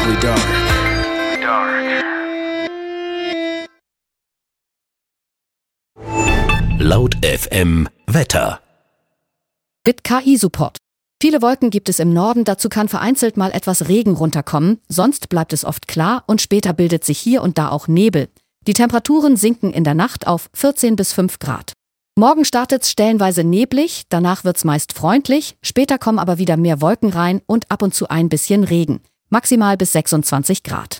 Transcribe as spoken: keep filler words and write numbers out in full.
Deeply dark. Dark. Laut F M Wetter. Mit K I-Support. Viele Wolken gibt es im Norden, dazu kann vereinzelt mal etwas Regen runterkommen, sonst bleibt es oft klar und später bildet sich hier und da auch Nebel. Die Temperaturen sinken in der Nacht auf vierzehn bis fünf Grad. Morgen startet's stellenweise neblig, danach wird's meist freundlich, später kommen aber wieder mehr Wolken rein und ab und zu ein bisschen Regen. Maximal bis sechsundzwanzig Grad.